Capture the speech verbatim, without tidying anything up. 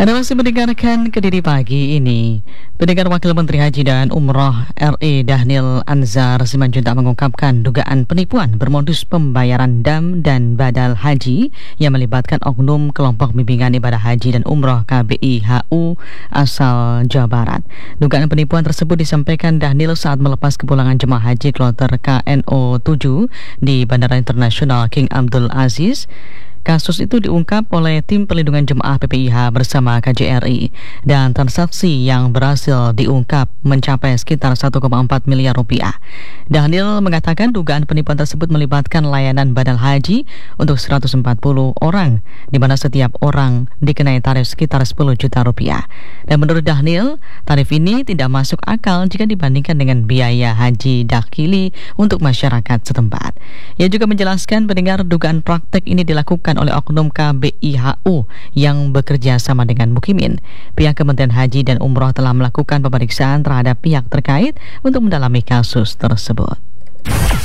Anda masih mendengarkan Kediri Pagi ini. Pendengar Wakil Menteri Haji dan Umroh R I Dhanil Anzar Simanjuntak mengungkapkan dugaan penipuan bermodus pembayaran dam dan badal haji yang melibatkan oknum kelompok bimbingan ibadah haji dan umroh K B I H U asal Jawa Barat. Dugaan penipuan tersebut disampaikan Dhanil saat melepas kepulangan jemaah haji kloter K N O tujuh di Bandara Internasional King Abdul Aziz. Kasus itu diungkap oleh tim perlindungan jemaah P P I H bersama K J R I dan transaksi yang berhasil diungkap mencapai sekitar satu koma empat miliar rupiah. Dhanil mengatakan dugaan penipuan tersebut melibatkan layanan badal haji untuk seratus empat puluh orang, di mana setiap orang dikenai tarif sekitar sepuluh juta rupiah. Dan menurut Dhanil, tarif ini tidak masuk akal jika dibandingkan dengan biaya haji dakili untuk masyarakat setempat. Ia juga menjelaskan pendengar dugaan praktek ini dilakukan oleh oknum K B I H U yang bekerja sama dengan Mukimin. Pihak Kementerian Haji dan Umroh telah melakukan pemeriksaan terhadap pihak terkait untuk mendalami kasus tersebut.